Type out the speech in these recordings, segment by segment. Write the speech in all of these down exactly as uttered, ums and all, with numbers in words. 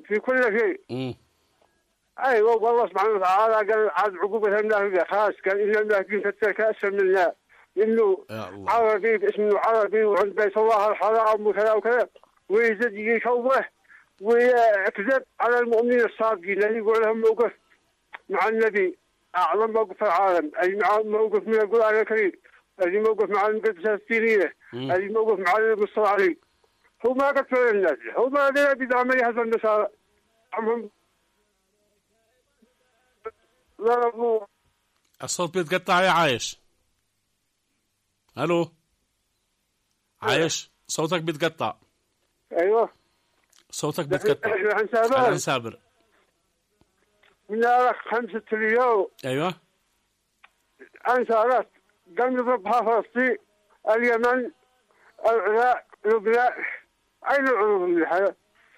في كل شيء. امم ايوه والله سبحانه وتعالى قال عاد عقوبة الناس خاص، قال ان الناس فتك اسفل منا، انه عربي اسمه عربي وعند بيت الله الحرام وكذا وكذا، ويزيد يشوه ويكذب على المؤمنين الصادقين اللي يقول لهم موقف مع النبي اعظم موقف في العالم، اي مع موقف من القران الكريم، اي موقف مع المقدسه الدينيه، اي موقف مع المصطفى علي. هو ما قتل الناس، هو ما لا بدعم هذا النصارى عمهم ضربوا. الصوت بيتقطع يا عايش. الو عايش، صوتك بيتقطع. ايوه صوتك بيتقطع. احنا سابر من نارك خمسة تريليون. ايوه انصارات قام يضربها فلسطين، اليمن، العراق، لبنان، اين العروض من هذا؟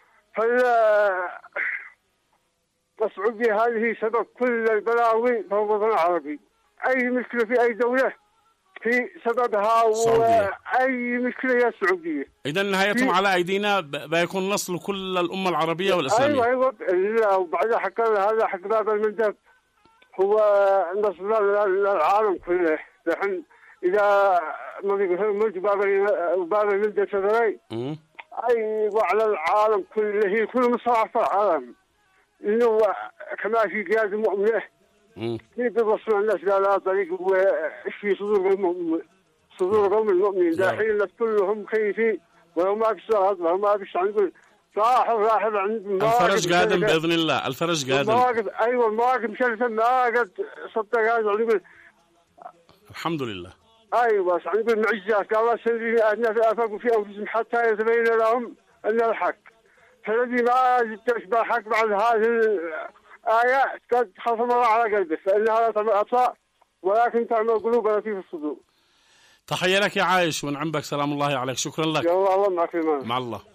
فالسعودية هذه سبب كل البلاوي في الوطن العربي. اي مشكلة في اي دولة في سببها، واي مشكلة هي السعودية. اذا نهايتهم على ايدينا بيكون نصل كل الامة العربية والاسلامية. ايوه ايوه وبعدها حق هذا حق باب المندب هو نصر العالم كله. نحن اذا ما يقول باب باب المندب شذري اي وعلى العالم كله، كل مصاف العالم انه كما في قيادة مؤمنة كيف يوصل الناس على طريق وفي صدور المؤمن صدور قوم المؤمنين داخلين الناس كلهم خايفين، ولو ما في صلاة ولو ما في شيء نقول راحوا راحوا عند الفرج قادم باذن الله. الفرج قادم. المواقف ايوه المواقف مشرفه ما قد صدق هذا نقول الحمد لله. ايوه نقول معجزات قال الله سيدي ادنى في افاق في انفسهم حتى يتبين لهم ان الحق، فالذي ما تشبه حق بعد هذه الآيات قد خصم الله على قلبه، فإنها لا تعمل الأبصار ولكن تعمل قلوب التي في الصدور. تحية لك يا عايش ونعم بك، سلام الله عليك. شكرا لك. يا الله الله معك مع الله.